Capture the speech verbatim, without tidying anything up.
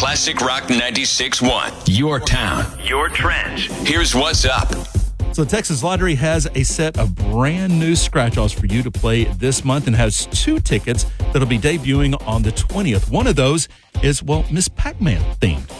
Classic Rock ninety-six point one. Your town, your trend. Here's what's up. So the Texas Lottery has a set of brand new scratch-offs for you to play this month and has two tickets that'll be debuting on the twentieth. One of those is, well, Miss Pac-Man themed.